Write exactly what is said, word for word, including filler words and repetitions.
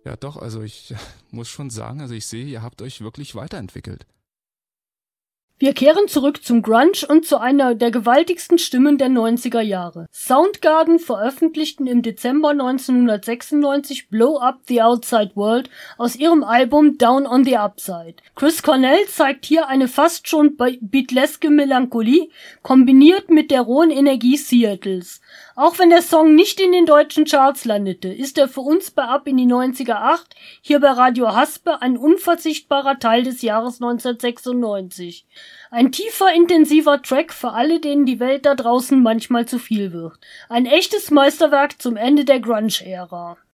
Ja, doch, also ich muss schon sagen, also ich sehe, ihr habt euch wirklich weiterentwickelt. Wir kehren zurück zum Grunge und zu einer der gewaltigsten Stimmen der neunziger Jahre. Soundgarden veröffentlichten im Dezember neunzehnhundertsechsundneunzig Blow Up the Outside World aus ihrem Album Down on the Upside. Chris Cornell zeigt hier eine fast schon beatleske Melancholie, kombiniert mit der rohen Energie Seattles. Auch wenn der Song nicht in den deutschen Charts landete, ist er für uns bei Ab in die neunziger acht hier bei Radio Haspe ein unverzichtbarer Teil des Jahres neunzehnhundertsechsundneunzig. Ein tiefer, intensiver Track für alle, denen die Welt da draußen manchmal zu viel wird. Ein echtes Meisterwerk zum Ende der Grunge-Ära.